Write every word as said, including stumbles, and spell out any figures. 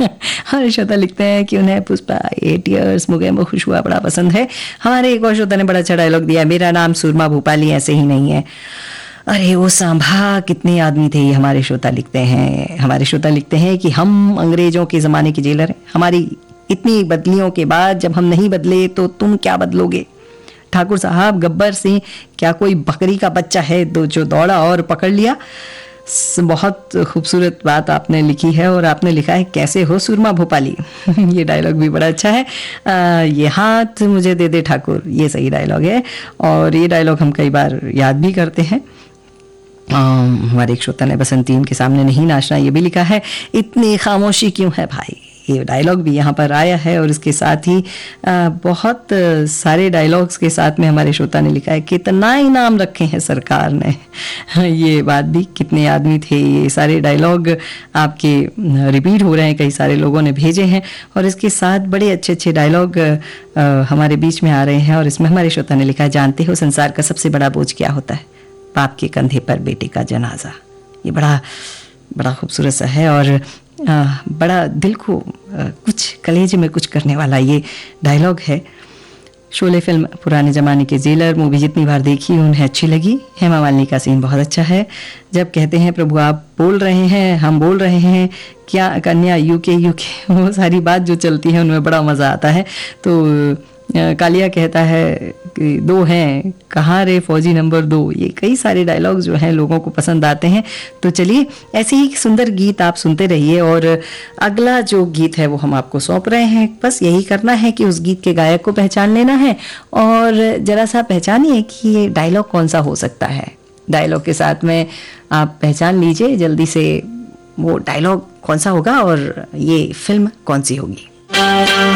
हमारे श्रोता लिखते हैं कि उन्हें पुष्पा एट ईयर्स मुगे में खुश हुआ बड़ा पसंद है। हमारे एक और श्रोता ने बड़ा अच्छा डायलॉग दिया, मेरा नाम सुरमा भोपाली ऐसे ही नहीं है। अरे वो सांभा कितने आदमी थे, ये हमारे श्रोता लिखते हैं। हमारे श्रोता लिखते हैं कि हम अंग्रेजों के ज़माने के जेलर हैं, हमारी इतनी बदलियों के बाद जब हम नहीं बदले तो तुम क्या बदलोगे। ठाकुर साहब, गब्बर सिंह क्या कोई बकरी का बच्चा है दो जो दौड़ा और पकड़ लिया। बहुत खूबसूरत बात आपने लिखी है और आपने लिखा है कैसे हो सुरमा भोपाली। ये डायलॉग भी बड़ा अच्छा है। आ, ये हाथ मुझे दे दे ठाकुर, ये सही डायलॉग है और ये डायलॉग हम कई बार याद भी करते हैं। हमारे एक श्रोता ने बसंतीन के सामने नहीं नाचना ये भी लिखा है। इतनी खामोशी क्यों है भाई, ये डायलॉग भी यहाँ पर आया है और इसके साथ ही आ, बहुत सारे डायलॉग्स के साथ में हमारे श्रोता ने लिखा है कितना इनाम रखे हैं सरकार ने। ये बात भी, कितने आदमी थे, ये सारे डायलॉग आपके रिपीट हो रहे हैं, कई सारे लोगों ने भेजे हैं और इसके साथ बड़े अच्छे अच्छे डायलॉग हमारे बीच में आ रहे हैं। और इसमें हमारे श्रोता ने लिखा है, जानते हो संसार का सबसे बड़ा बोझ क्या होता है, बाप के कंधे पर बेटे का जनाजा। ये बड़ा बड़ा खूबसूरत सा है और आ, बड़ा दिल को आ, कुछ कलेजे में कुछ करने वाला ये डायलॉग है। शोले फिल्म पुराने ज़माने के जेलर मूवी जितनी बार देखी उन्हें अच्छी लगी। हेमा मालिनी का सीन बहुत अच्छा है जब कहते हैं प्रभु आप बोल रहे हैं हम बोल रहे हैं क्या कन्या यूके यूके, वो सारी बात जो चलती है उनमें बड़ा मज़ा आता है। तो कालिया कहता है कि दो हैं कहाँ रे फौजी नंबर दो। ये कई सारे डायलॉग जो हैं लोगों को पसंद आते हैं। तो चलिए ऐसे ही सुंदर गीत आप सुनते रहिए और अगला जो गीत है वो हम आपको सौंप रहे हैं। बस यही करना है कि उस गीत के गायक को पहचान लेना है और ज़रा सा पहचानिए कि ये डायलॉग कौन सा हो सकता है। डायलॉग के साथ में आप पहचान लीजिए जल्दी से वो डायलॉग कौन सा होगा और ये फिल्म कौन सी होगी।